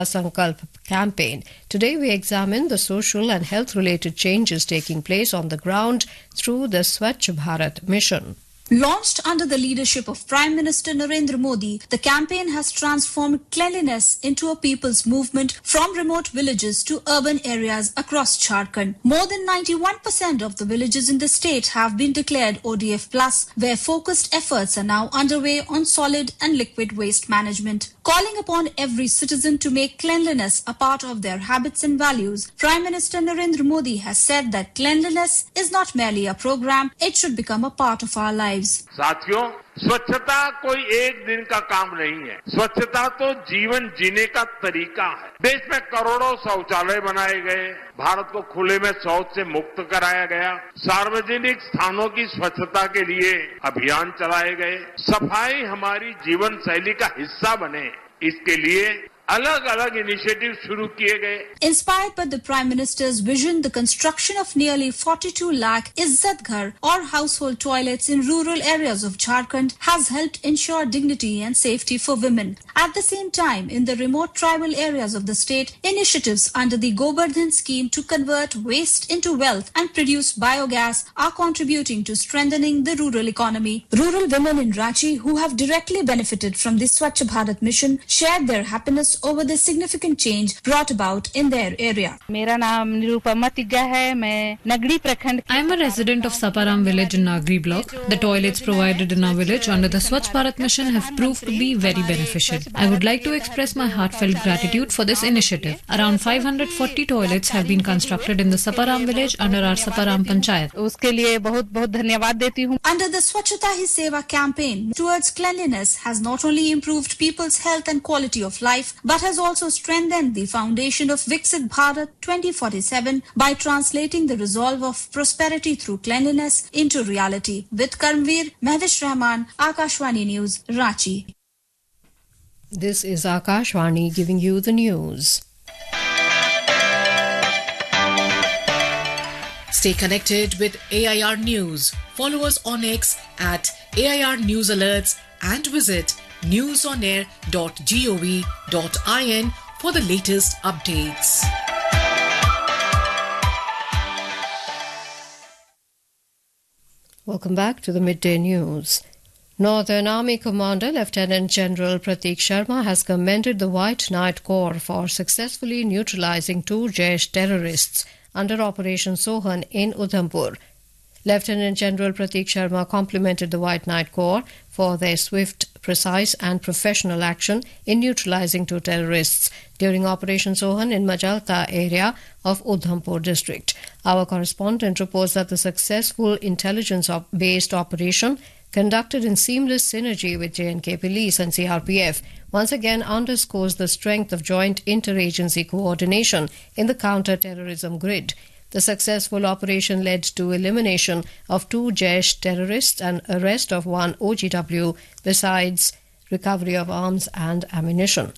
Sankalp campaign. Today we examine the social and health related changes taking place on the ground through the Swachh Bharat mission. Launched under the leadership of Prime Minister Narendra Modi, the campaign has transformed cleanliness into a people's movement from remote villages to urban areas across Jharkhand. More than 91% of the villages in the state have been declared ODF+, where focused efforts are now underway on solid and liquid waste management. Calling upon every citizen to make cleanliness a part of their habits and values, Prime Minister Narendra Modi has said that cleanliness is not merely a program, it should become a part of our lives. साथियों, स्वच्छता कोई एक दिन का काम नहीं है। स्वच्छता तो जीवन जीने का तरीका है। देश में करोड़ों शौचालय बनाए गए, भारत को खुले में शौच से मुक्त कराया गया, सार्वजनिक स्थानों की स्वच्छता के लिए अभियान चलाए गए, सफाई हमारी जीवन शैली का हिस्सा बने, इसके लिए अलग-अलग इनिशिएटिव शुरू किए गए। Inspired by the Prime Minister's vision, the construction of nearly 42 lakh Izzat Ghar or household toilets in rural areas of Jharkhand has helped ensure dignity and safety for women. At the same time, in the remote tribal areas of the state, initiatives under the Gobardhan scheme to convert waste into wealth and produce biogas are contributing to strengthening the rural economy. Rural women in Ranchi who have directly benefited from the Swachh Bharat mission shared their happiness over the significant change brought about in their area. मेरा नाम निरूपमा तिग्गा है। मैं नगड़ी प्रखंड। I am a resident of Saparam village in Nagri block. The toilets provided in our village under the Swachh Bharat mission have proved to be very beneficial. I would like to express my heartfelt gratitude for this initiative. Around 540 toilets have been constructed in the Saparam village under our Saparam Panchayat. उसके लिए बहुत-बहुत धन्यवाद देती हूँ। Under the Swachhata Hi Seva campaign towards cleanliness has not only improved people's health and quality of life, but has also strengthened the foundation of Viksit Bharat 2047 by translating the resolve of prosperity through cleanliness into reality. With Karmveer, Mehwish Rahman, Akashwani News, Ranchi. This is Akashwani giving you the news. Stay connected with AIR News. Follow us on X at AIR News Alerts and visit newsonair.gov.in for the latest updates. Welcome back to the Midday News. Northern Army Commander Lieutenant General Prateek Sharma has commended the White Knight Corps for successfully neutralizing 2 Jaish terrorists under Operation Sohan in Udhampur. Lieutenant General Prateek Sharma complimented the White Knight Corps for their swift, precise and professional action in neutralizing 2 terrorists during Operation Sohan in Majalta area of Udhampur district. Our correspondent reports that the successful intelligence-based operation conducted in seamless synergy with J&K Police and CRPF once again underscores the strength of joint interagency coordination in the counter-terrorism grid. The successful operation led to elimination of 2 Jaish terrorists and arrest of 1 OGW, besides recovery of arms and ammunition.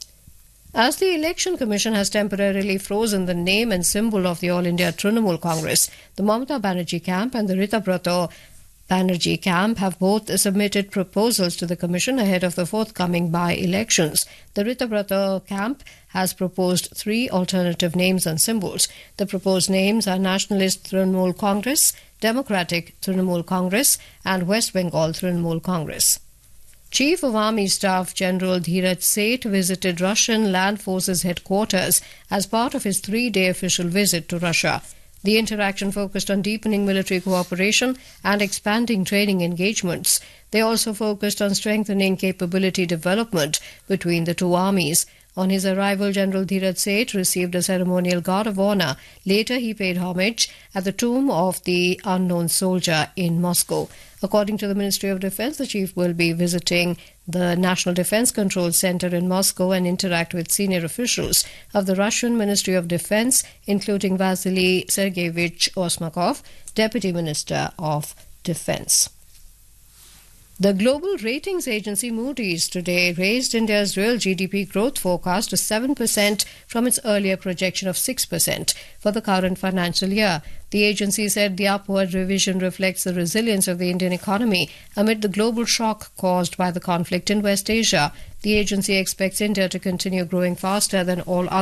As the Election Commission has temporarily frozen the name and symbol of the All India Trinamool Congress, the Mamata Banerjee camp and the Ritabrato Banerjee camp have both submitted proposals to the Commission ahead of the forthcoming by-elections. The Ritabrato camp has proposed 3 alternative names and symbols. The proposed names are Nationalist Trinamool Congress, Democratic Trinamool Congress and West Bengal Trinamool Congress. Chief of Army Staff General Dheeraj Seth visited Russian Land Forces headquarters as part of his 3-day official visit to Russia. The interaction focused on deepening military cooperation and expanding training engagements. They also focused on strengthening capability development between the 2 armies. On his arrival, General Dheeraj Seth received a ceremonial guard of honor. Later, he paid homage at the tomb of the unknown soldier in Moscow. According to the Ministry of Defense, the chief will be visiting the National Defense Control Center in Moscow and interact with senior officials of the Russian Ministry of Defense, including Vasily Sergeyevich Osmakov, Deputy Minister of Defense. The global ratings agency Moody's today raised India's real GDP growth forecast to 7% from its earlier projection of 6% for the current financial year. The agency said the upward revision reflects the resilience of the Indian economy amid the global shock caused by the conflict in West Asia. The agency expects India to continue growing faster than all other